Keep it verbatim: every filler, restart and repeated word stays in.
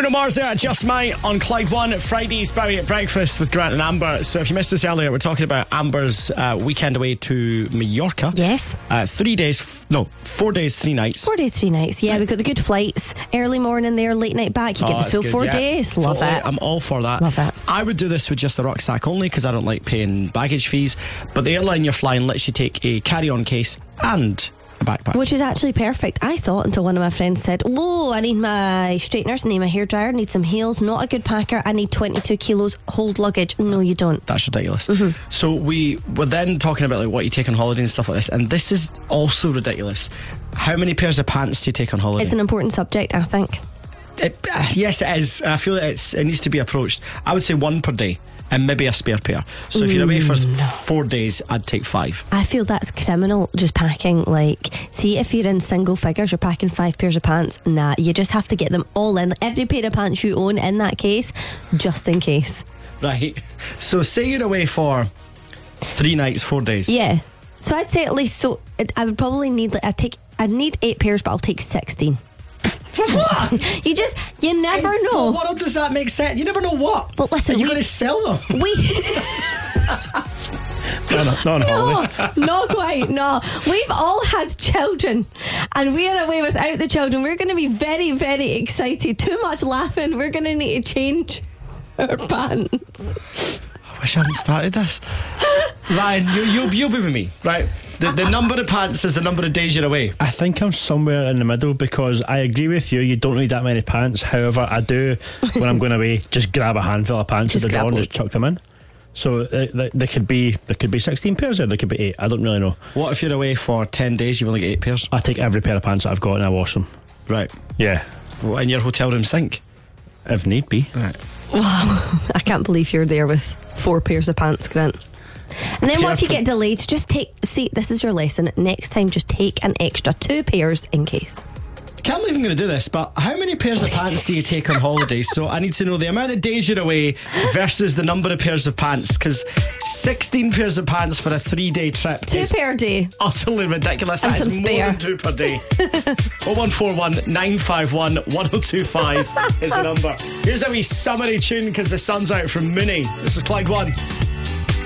Bruno Mars there, Just Might on Clyde One. Friday's Bowie at Breakfast with Grant and Amber. So if you missed this earlier, we're talking about Amber's uh, weekend away to Mallorca. Yes. Uh, three days, f- no, four days, three nights. Four days, three nights. Yeah, we got the good flights. Early morning there, late night back. You Oh, get the that's full good, four yeah. days. Love Totally, it. I'm all for that. Love it. I would do this with just the rucksack only because I don't like paying baggage fees. But the airline you're flying lets you take a carry-on case and a backpack. Which is actually perfect, I thought, until one of my friends said, "Whoa, I need my straighteners, I need my hairdryer, I need some heels, not a good packer, I need twenty-two kilos, hold luggage." No, you don't. That's ridiculous. Mm-hmm. So we were then talking about like what you take on holiday and stuff like this, and this is also ridiculous. How many pairs of pants do you take on holiday? It's an important subject, I think. It, uh, yes, it is. I feel that it's it needs to be approached. I would say one per day and maybe a spare pair. So if you're away for Mm, no. four days, I'd take five. I feel that's criminal, just packing, like, see if you're in single figures, you're packing five pairs of pants. Nah, you just have to get them all in. Every pair of pants you own in that case, just in case. Right. So say you're away for three nights, four days. Yeah. So I'd say at least, so it, I would probably need, like, I'd take, I'd need eight pairs, but I'll take sixteen. What? You just, you never In know. what world does that make sense? You never know what. But listen, Are you we- going to sell them? We... No, no, no, No, no. not quite. No, we've all had children, and we are away without the children. We're going to be very, very excited. Too much laughing. We're going to need to change our pants. I wish I hadn't started this. Ryan, you, you'll, you'll be with me, right? The, the number of pants is the number of days you're away. I think I'm somewhere in the middle because I agree with you. You don't need that many pants. However, I do when I'm going away just grab a handful of pants Just at the grab drawer and just loads. chuck them in. So uh, th- there could be there could be sixteen pairs there. There could be eight. I don't really know. What if you're away for ten days, you've only got eight pairs? I take every pair of pants that I've got and I wash them. Right. Yeah, Well, in your hotel room sink? if need be. Right. I can't believe you're there with four pairs of pants, Grant. And then what if you get delayed? Just take, see, this is your lesson. Next time, just take an extra two pairs in case. I can't believe I'm going to do this, but how many pairs of pants do you take on holidays? So I need to know the amount of days you're away versus the number of pairs of pants, because sixteen pairs of pants for a three-day trip Two is pair a day. utterly ridiculous. And That is some more spare. than two per day. oh one four one, nine five one, one oh two five is the number. Here's a wee summery tune because the sun's out from Mooney. This is Clyde One.